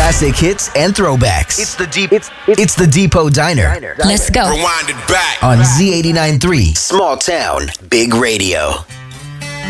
Classic hits and throwbacks. It's the Depot Diner. Let's go. Rewind it back On Z89.3, Small Town, Big Radio.